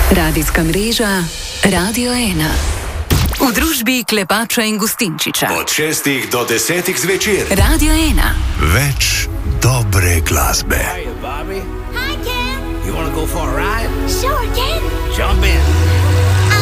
Radijska mreža Radio 1. V družbi Klepača in Gustinčiča. Od 6 do 10 zvečer. Radio 1. Več dobre glasbe. Hi, Bobby. Hi, Ken. You want to go for a ride? Sure, Ken. Jump in.